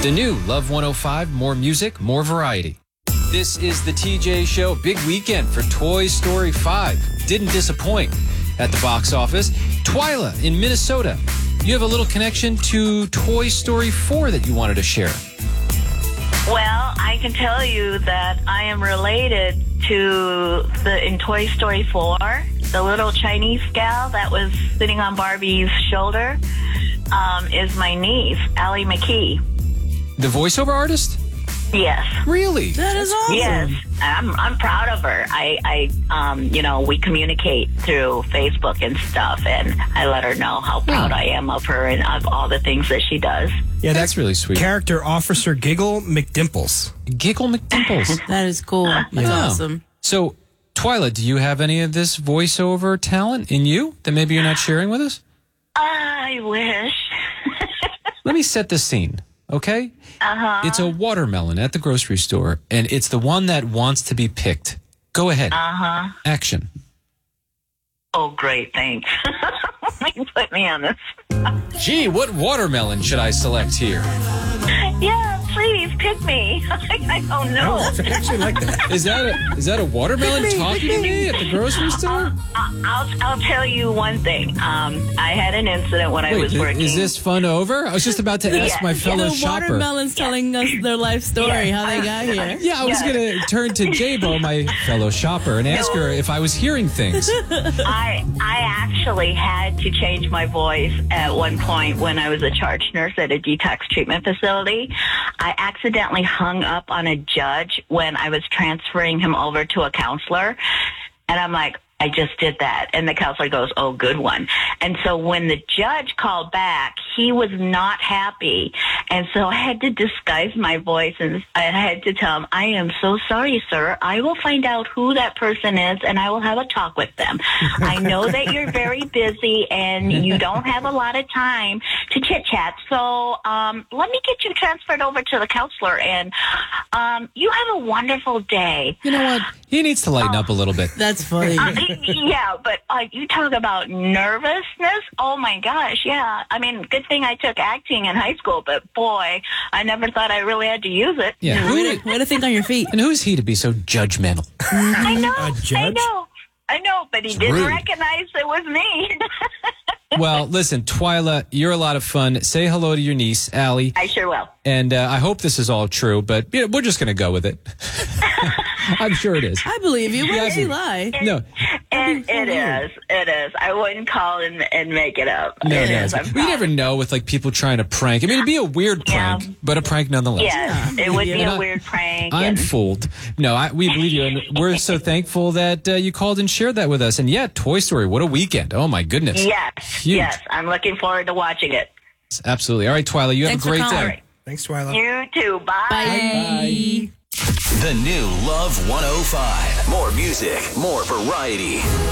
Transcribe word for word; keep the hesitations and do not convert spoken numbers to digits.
The new Love one oh five, more music, more variety. This is the T J Show. Big weekend for Toy Story five. Didn't disappoint at the box office. Twyla in Minnesota. You have a little connection to Toy Story four that you wanted to share. Well, I can tell you that I am related to the in Toy Story four, the little Chinese gal that was sitting on Barbie's shoulder um, is my niece, Ally McKee. The voiceover artist? Yes. Really? That is awesome. Yes, I'm I'm proud of her. I, I um, you know, we communicate through Facebook and stuff, and I let her know how proud Oh. I am of her and of all the things that she does. Yeah, That's really sweet. Character Officer Giggle McDimples. Giggle McDimples. That is cool. That's Yeah. awesome. So, Twyla, do you have any of this voiceover talent in you that maybe you're not sharing with us? I wish. Let me set the scene, okay? Uh-huh. It's a watermelon at the grocery store, and it's the one that wants to be picked. Go ahead. Uh-huh. Action. Oh, great, thanks. You put me on this. Gee, what watermelon should I select here? Yeah, please pick me. I don't know. I actually like that. Is that a, is that a watermelon talking to me at the grocery store? I'll I'll tell you one thing. Um, I had an incident when I Wait, was i- working. is this fun over? I was just about to ask Yeah, my yeah. fellow The shopper. watermelon's telling us their life story, Yeah. how they got here. Yeah, I was Yeah. going to turn to Jabo, my fellow shopper, and ask her if I was hearing things. I I actually had to change my voice at one point when I was a charge nurse at a detox treatment facility. I accidentally hung up on a judge when I was transferring him over to a counselor, and I'm like, I just did that. And the counselor goes, oh, good one. And so when the judge called back, he was not happy. And so I had to disguise my voice, and I had to tell him, I am so sorry, sir. I will find out who that person is, and I will have a talk with them. I know that you're very busy, and you don't have a lot of time to chit-chat. So um, let me get you transferred over to the counselor, and um, you have a wonderful day. You know what? He needs to lighten up a little bit. That's funny. Uh, yeah, but uh, you talk about nervousness. Oh my gosh, yeah. I mean, good thing I took acting in high school, but boy, I never thought I really had to use it. Yeah. Who, Way to, way to think on your feet. and who's he to be so judgmental? I know, A judge? I know, I know, but he It's didn't rude. recognize it was me. Well, listen, Twyla, you're a lot of fun. Say hello to your niece, Allie. I sure will. And uh, I hope this is all true, but you know, we're just going to go with it. I'm sure it is. I believe you. Why Yeah, did you lie? No, And it is, it is. I wouldn't call and, and make it up. no, it no. is. I'm We proud. never know with like people trying to prank. I mean, it'd be a weird Yeah. prank, but a prank nonetheless. Yes, it would be And a I- weird prank. I'm and- fooled. No, I, we believe you, and we're so thankful that uh, you called and shared that with us. And yeah, Toy Story, what a weekend! Oh my goodness. Yes, Huge. yes. I'm looking forward to watching it. Absolutely. All right, Twyla, you have Thanks a for great calling. day. Thanks, Twyla. You too. Bye. Bye. The new Love one oh five. More music, more variety.